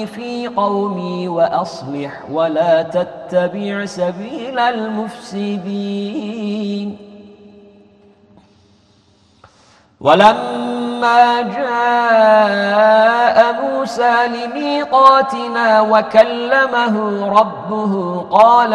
في قومي وأصلح ولا تتبع سبيل المفسدين. ولما جاء موسى لميقاتنا وكلمه ربه قال